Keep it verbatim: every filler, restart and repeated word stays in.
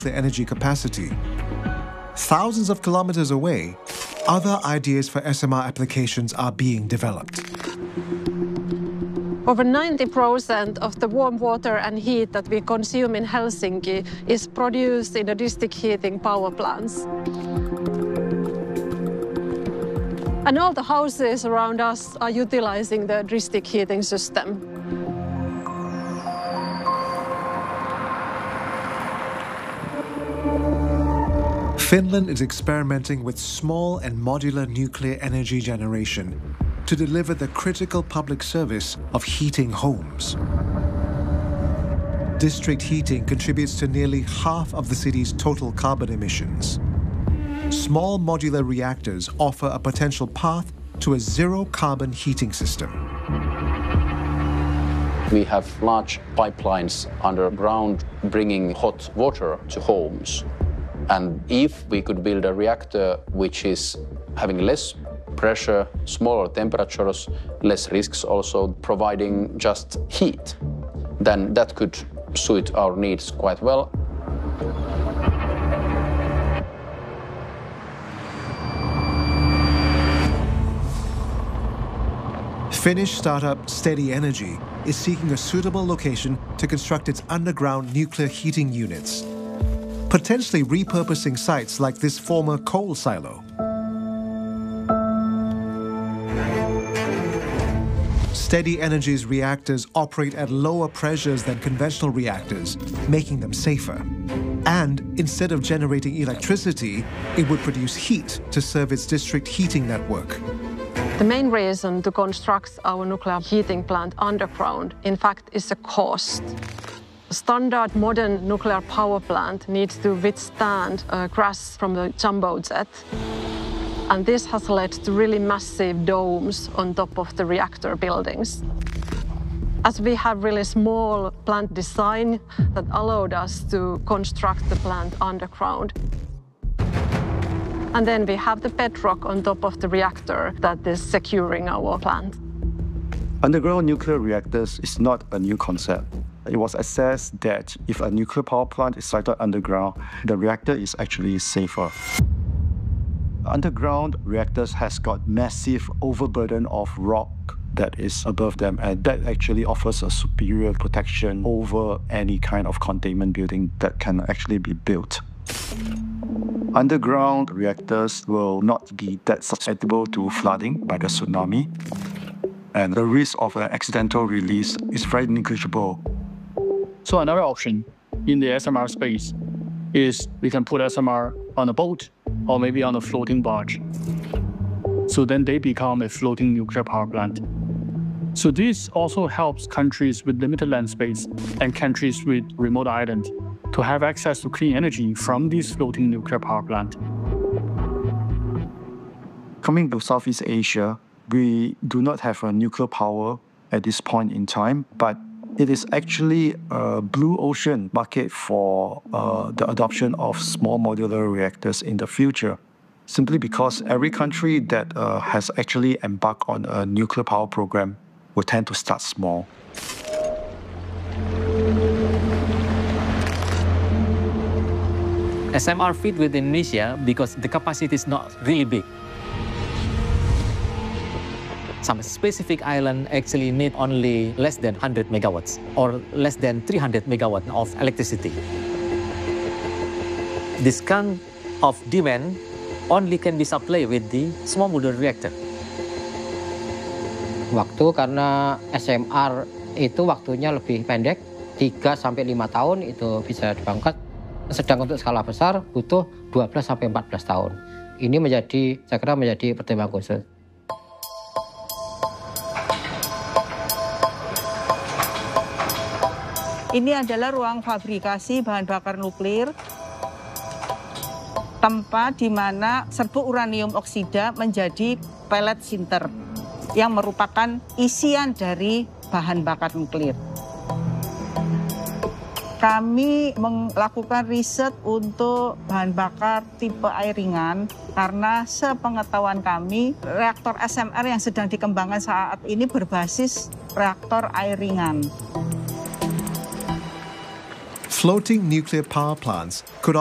the energy capacity. Thousands of kilometers away, other ideas for S M R applications are being developed. Over ninety percent of the warm water and heat that we consume in Helsinki is produced in the district heating power plants. And all the houses around us are utilizing the district heating system. Finland is experimenting with small and modular nuclear energy generation to deliver the critical public service of heating homes. District heating contributes to nearly half of the city's total carbon emissions. Small modular reactors offer a potential path to a zero-carbon heating system. We have large pipelines underground bringing hot water to homes. And if we could build a reactor which is having less pressure, smaller temperatures, less risks also, providing just heat, then that could suit our needs quite well. Finnish startup Steady Energy is seeking a suitable location to construct its underground nuclear heating units, potentially repurposing sites like this former coal silo. Steady Energy's reactors operate at lower pressures than conventional reactors, making them safer. And instead of generating electricity, it would produce heat to serve its district heating network. The main reason to construct our nuclear heating plant underground, in fact, is the cost. A standard modern nuclear power plant needs to withstand a crash from the jumbo jet. And this has led to really massive domes on top of the reactor buildings. As we have really small plant design that allowed us to construct the plant underground. And then we have the bedrock on top of the reactor that is securing our plant. Underground nuclear reactors is not a new concept. It was assessed that if a nuclear power plant is sited underground, the reactor is actually safer. Underground reactors has got massive overburden of rock that is above them, and that actually offers a superior protection over any kind of containment building that can actually be built. Underground reactors will not be that susceptible to flooding by the tsunami, and the risk of an accidental release is very negligible. So another option in the S M R space is we can put S M R on a boat or maybe on a floating barge. So then they become a floating nuclear power plant. So this also helps countries with limited land space and countries with remote islands to have access to clean energy from this floating nuclear power plant. Coming to Southeast Asia, we do not have a nuclear power at this point in time, but it is actually a blue ocean market for uh, the adoption of small modular reactors in the future, simply because every country that uh, has actually embarked on a nuclear power program will tend to start small. S M R fit with Indonesia because the capacity is not really big. Some specific island actually need only less than one hundred megawatts or less than three hundred megawatts of electricity. This kind of demand only can be supplied with the small modular reactor. Waktu karena S M R itu waktunya lebih pendek, tiga sampai lima tahun itu bisa diangkat. Sedang untuk skala besar butuh dua belas sampai empat belas tahun. Ini menjadi, saya kira menjadi pertimbangan khusus. Ini adalah ruang fabrikasi bahan bakar nuklir, tempat di mana serbuk uranium oksida menjadi pelet sinter yang merupakan isian dari bahan bakar nuklir. Kami melakukan riset untuk bahan bakar tipe air ringan karena sepengetahuan kami reaktor S M R yang sedang dikembangkan saat ini berbasis reaktor air ringan. Floating nuclear power plants could